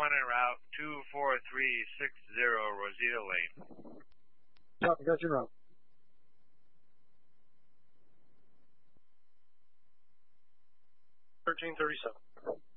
anyone en route 24360 Rosita Lane. Copy, got your route. 1337.